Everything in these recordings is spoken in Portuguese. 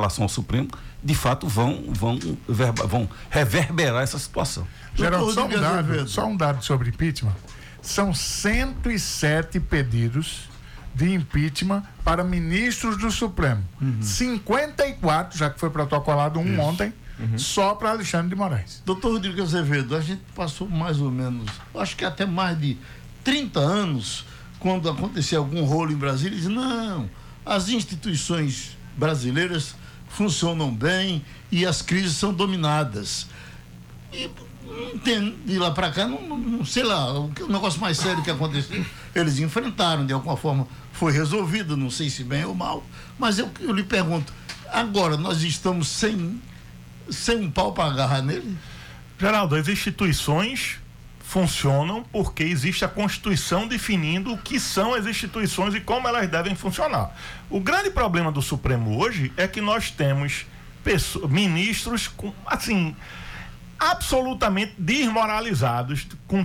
relação ao Supremo, de fato vão reverberar essa situação. Geraldo, só um dado sobre impeachment. São 107 pedidos de impeachment para ministros do Supremo. 54, já que foi protocolado ontem, só para Alexandre de Moraes. Doutor Rodrigo Azevedo, a gente passou mais ou menos, acho que até mais de 30 anos, quando acontecia algum rolo em Brasília, diz, não, as instituições brasileiras funcionam bem e as crises são dominadas. E de lá para cá, não sei lá, o negócio mais sério que aconteceu, eles enfrentaram, de alguma forma foi resolvido, não sei se bem ou mal, mas eu lhe pergunto, agora nós estamos sem um pau para agarrar nele? Geraldo, as instituições funcionam porque existe a Constituição definindo o que são as instituições e como elas devem funcionar. O grande problema do Supremo hoje é que nós temos ministros com, assim, absolutamente desmoralizados, com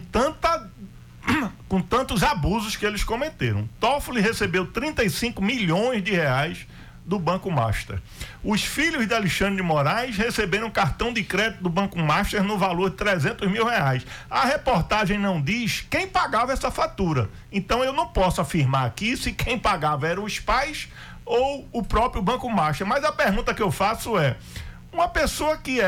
tantos abusos que eles cometeram. Toffoli recebeu 35 milhões de reais do Banco Master. Os filhos de Alexandre de Moraes receberam cartão de crédito do Banco Master no valor de 300 mil reais. A reportagem não diz quem pagava essa fatura. Então eu não posso afirmar aqui se quem pagava eram os pais ou o próprio Banco Master. Mas a pergunta que eu faço é, uma pessoa que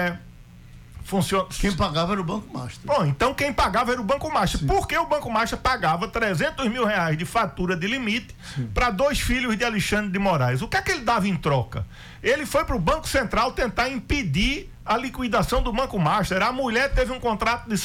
quem pagava era o Banco Master. Bom, então quem pagava era o Banco Master. Sim. Por que o Banco Master pagava 300 mil reais de fatura de limite para 2 filhos de Alexandre de Moraes? O que é que ele dava em troca? Ele foi para o Banco Central tentar impedir a liquidação do Banco Master. A mulher teve um contrato de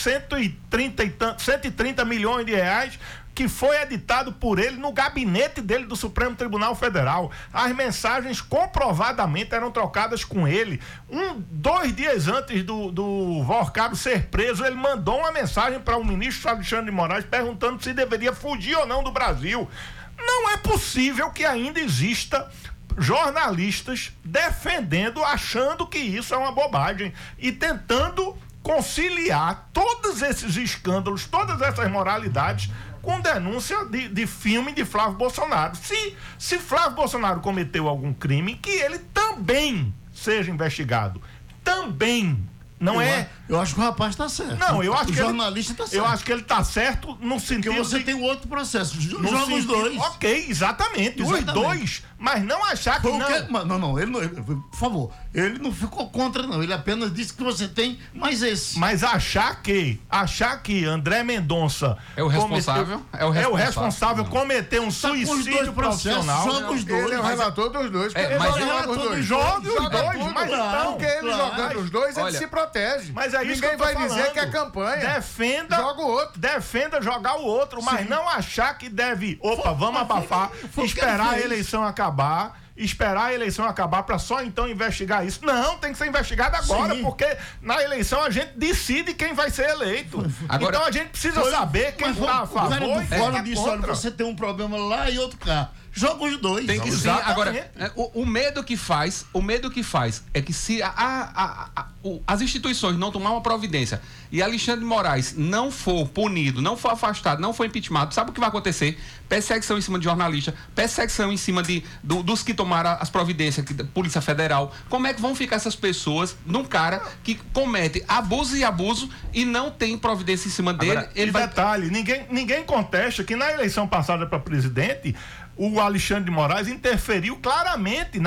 130 milhões de reais que foi editado por ele no gabinete dele do Supremo Tribunal Federal. As mensagens comprovadamente eram trocadas com ele. 2 dias antes do Vorcado ser preso, ele mandou uma mensagem para o ministro Alexandre de Moraes perguntando se deveria fugir ou não do Brasil. Não é possível que ainda exista jornalistas defendendo, achando que isso é uma bobagem e tentando conciliar todos esses escândalos, todas essas moralidades com denúncia de filme de Flávio Bolsonaro. Se Flávio Bolsonaro cometeu algum crime, que ele também seja investigado. Também. Eu acho que o rapaz está certo. Não, eu acho que o jornalista está certo. Eu acho que ele está certo no sentido porque você tem um outro processo. Joga os dois. Ok, exatamente. Os dois. Mas não achar que não. Ele não, por favor, ele não ficou contra, não. Ele apenas disse que você tem mais esse. Mas achar que André Mendonça é o responsável. Cometeu um suicídio profissional. Joga os dois. Ele é o relator dos dois. Joga os dois. Mas então, porque ele jogando os dois, ele se protege. Mas é isso ninguém que eu tô vai falando. dizer que é campanha. Joga o outro. Defenda jogar o outro, mas Sim. não achar que deve. Vamos abafar, esperar a eleição acabar. Esperar a eleição acabar para só então investigar isso. Não, tem que ser investigado agora, porque na eleição a gente decide quem vai ser eleito. Agora, então a gente precisa saber quem está a favor e quem está contra. Você tem um problema lá e outro cá. Joga os dois. Tem que sim. Agora, o medo que faz é que se as instituições não tomar uma providência e Alexandre de Moraes não for punido, não for afastado, não for impeachmentado, sabe o que vai acontecer? Perseguição em cima de jornalista, perseguição em cima dos que tomaram as providências, Polícia Federal. Como é que vão ficar essas pessoas num cara que comete abuso e não tem providência em cima dele? Agora, detalhe, ninguém contesta que na eleição passada para presidente, o Alexandre de Moraes interferiu claramente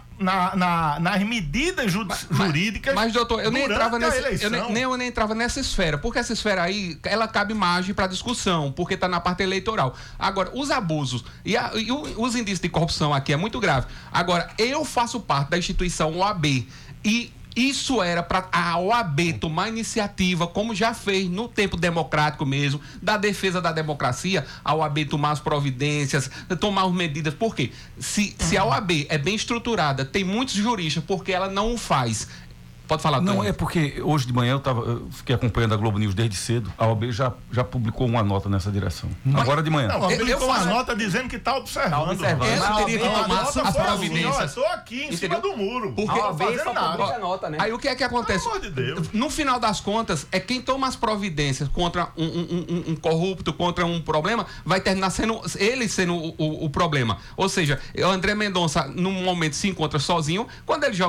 nas medidas jurídicas. Mas, doutor, eu nem entrava nessa esfera, porque essa esfera aí, ela cabe margem para discussão, porque está na parte eleitoral. Agora, os abusos e os indícios de corrupção aqui é muito grave. Agora, eu faço parte da instituição OAB e isso era para a OAB tomar iniciativa, como já fez no tempo democrático mesmo, da defesa da democracia, a OAB tomar as providências, tomar as medidas. Por quê? Se a OAB é bem estruturada, tem muitos juristas, porque ela não o faz. Pode falar, Tony. Não, é porque hoje de manhã eu fiquei acompanhando a Globo News desde cedo. A OAB já publicou uma nota nessa direção. Agora de manhã. Não, publicou uma nota dizendo que está observando. Ela teria que tomar as providências. Estou aqui em cima do muro. Porque a OAB só publica nota, né? Aí o que é que acontece? Pelo amor de Deus. No final das contas, é quem toma as providências contra um corrupto, contra um problema, vai terminar sendo o problema. Ou seja, o André Mendonça, num momento, se encontra sozinho. Quando ele joga